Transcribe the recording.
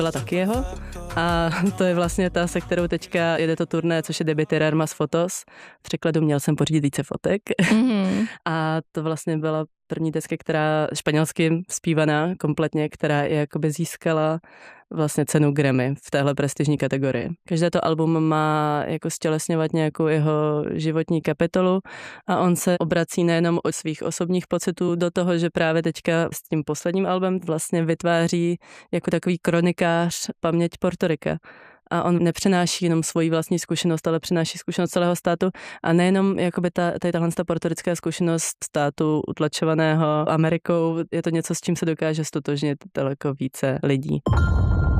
byla taky jeho. A to je vlastně ta, se kterou teďka jede to turné, což je Debitere Mas Fotos. V překladu měl jsem pořídit více fotek. Mm-hmm. A to vlastně byla první deska, která španělsky zpívaná kompletně, která je jakoby získala vlastně cenu Grammy v téhle prestižní kategorii. Každé to album má jako stělesňovat nějakou jeho životní kapitolu a on se obrací nejenom od svých osobních pocitů do toho, že právě teďka s tím posledním albem vlastně vytváří jako takový kronikář paměť Portorika. A on nepřenáší jenom svoji vlastní zkušenost, ale přináší zkušenost celého státu a nejenom jakoby tahle portorická zkušenost státu utlačovaného Amerikou, je to něco, s čím se dokáže stotožnit daleko více lidí.